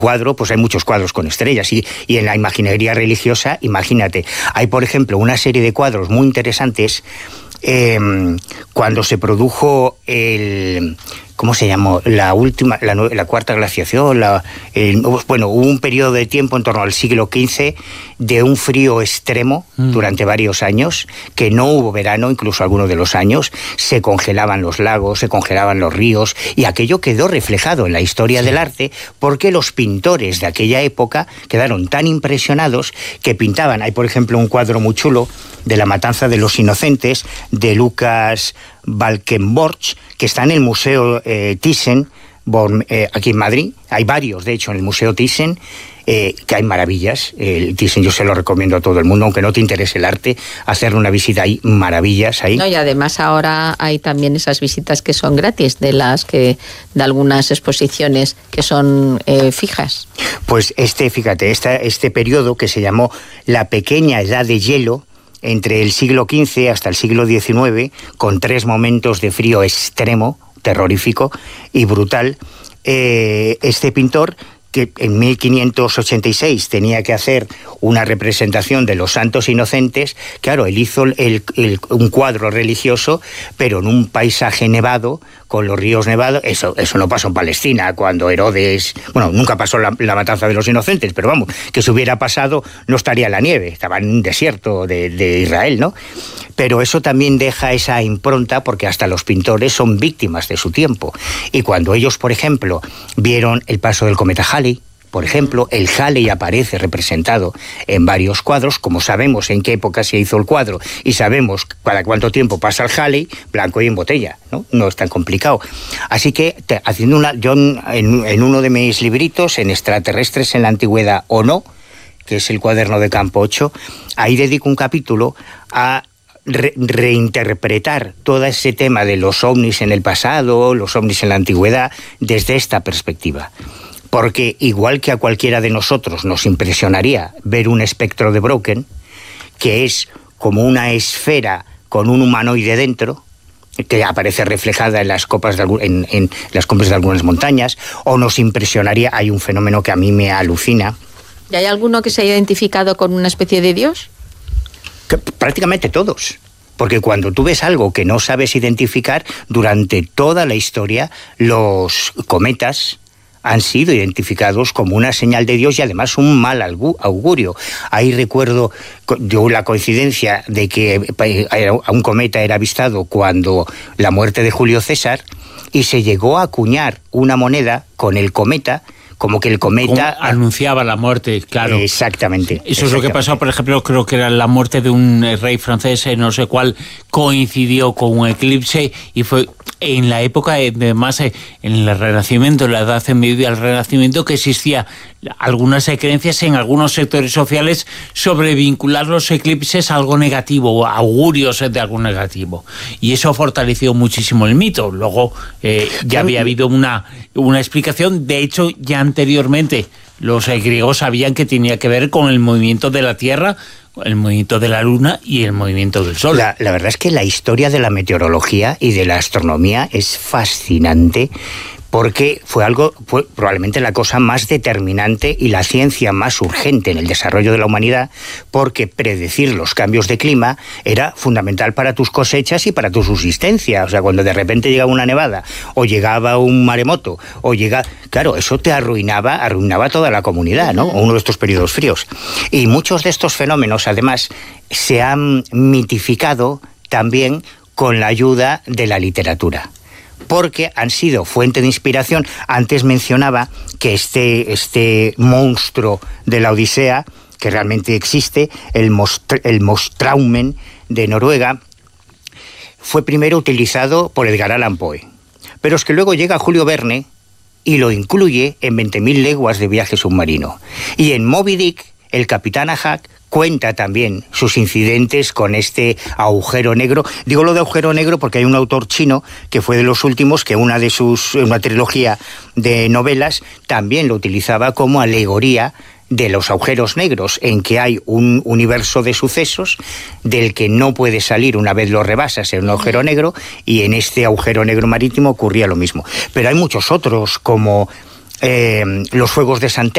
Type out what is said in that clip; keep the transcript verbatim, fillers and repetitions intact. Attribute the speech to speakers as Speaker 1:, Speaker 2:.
Speaker 1: cuadro, pues hay muchos cuadros con estrellas, y, y en la imaginería religiosa, imagínate, hay por ejemplo una serie de cuadros muy interesantes. Eh, cuando se produjo el... ¿Cómo se llamó? La última, la, la cuarta glaciación, la, el, bueno, hubo un periodo de tiempo en torno al siglo quince de un frío extremo mm. durante varios años, que no hubo verano, incluso algunos de los años, se congelaban los lagos, se congelaban los ríos, y aquello quedó reflejado en la historia sí. del arte, porque los pintores de aquella época quedaron tan impresionados que pintaban. Hay, por ejemplo, un cuadro muy chulo de la matanza de los inocentes, de Lucas Valkenborch, que está en el Museo eh, Thyssen, eh, aquí en Madrid. Hay varios, de hecho, en el Museo Thyssen, eh, que hay maravillas. El Thyssen yo se lo recomiendo a todo el mundo, aunque no te interese el arte, hacerle una visita ahí, maravillas ahí.
Speaker 2: No, y además ahora hay también esas visitas que son gratis, de las que de algunas exposiciones que son eh, fijas.
Speaker 1: Pues este, fíjate, esta, este periodo que se llamó la pequeña edad de hielo, entre el siglo quince hasta el siglo diecinueve, con tres momentos de frío extremo, terrorífico y brutal, eh, este pintor, que en mil quinientos ochenta y seis tenía que hacer una representación de los santos inocentes, claro, él hizo el, el, un cuadro religioso, pero en un paisaje nevado, con los ríos nevados. Eso, eso no pasó en Palestina, cuando Herodes... Bueno, nunca pasó la, la matanza de los inocentes, pero vamos, que si hubiera pasado no estaría en la nieve, estaba en un desierto de, de Israel, ¿no? Pero eso también deja esa impronta, porque hasta los pintores son víctimas de su tiempo. Y cuando ellos, por ejemplo, vieron el paso del cometa Halley, por ejemplo, el Halley aparece representado en varios cuadros, como sabemos en qué época se hizo el cuadro y sabemos cada cuánto tiempo pasa el Halley, blanco y en botella, ¿no? No es tan complicado. Así que, te, haciendo una, yo en, en uno de mis libritos, en Extraterrestres en la Antigüedad o no, que es el cuaderno de campo ocho, ahí dedico un capítulo a Re- reinterpretar todo ese tema de los ovnis en el pasado, los ovnis en la antigüedad, desde esta perspectiva. Porque igual que a cualquiera de nosotros nos impresionaría ver un espectro de Brocken, que es como una esfera con un humanoide dentro, que aparece reflejada en las copas de, en, en las cumbres de algunas montañas, o nos impresionaría, hay un fenómeno que a mí me alucina.
Speaker 2: ¿Y hay alguno que se haya identificado con una especie de dios?
Speaker 1: Que prácticamente todos, porque cuando tú ves algo que no sabes identificar, durante toda la historia los cometas han sido identificados como una señal de Dios y además un mal augurio. Ahí recuerdo yo la coincidencia de que un cometa era avistado cuando la muerte de Julio César, y se llegó a acuñar una moneda con el cometa, como que el cometa...
Speaker 3: Como anunciaba la muerte, claro.
Speaker 1: Exactamente.
Speaker 3: Eso
Speaker 1: exactamente.
Speaker 3: es lo que pasó, por ejemplo, creo que era la muerte de un rey francés, no sé cuál, coincidió con un eclipse, y fue en la época, además, en el Renacimiento, en la Edad Media, el Renacimiento, que existía algunas creencias en algunos sectores sociales sobre vincular los eclipses a algo negativo, o augurios de algo negativo. Y eso fortaleció muchísimo el mito. Luego eh, ya había habido una, una explicación. De hecho, ya anteriormente los eh, griegos sabían que tenía que ver con el movimiento de la Tierra, el movimiento de la Luna y el movimiento del Sol.
Speaker 1: La, la verdad es que la historia de la meteorología y de la astronomía es fascinante, porque fue algo, fue probablemente la cosa más determinante y la ciencia más urgente en el desarrollo de la humanidad, porque predecir los cambios de clima era fundamental para tus cosechas y para tu subsistencia. O sea, cuando de repente llegaba una nevada, o llegaba un maremoto, o llegaba... Claro, eso te arruinaba, arruinaba toda la comunidad, ¿no? Uno de estos periodos fríos. Y muchos de estos fenómenos, además, se han mitificado también con la ayuda de la literatura, porque han sido fuente de inspiración. Antes mencionaba que este, este monstruo de la Odisea, que realmente existe, el, Mostr- el Mostraumen de Noruega, fue primero utilizado por Edgar Allan Poe. Pero es que luego llega Julio Verne y lo incluye en veinte mil leguas de viaje submarino. Y en Moby Dick, el capitán Ahab cuenta también sus incidentes con este agujero negro. Digo lo de agujero negro porque hay un autor chino que fue de los últimos que una de sus, una trilogía de novelas también lo utilizaba como alegoría de los agujeros negros, en que hay un universo de sucesos del que no puedes salir una vez lo rebasas en un agujero negro, y en este agujero negro marítimo ocurría lo mismo. Pero hay muchos otros, como eh, los fuegos de San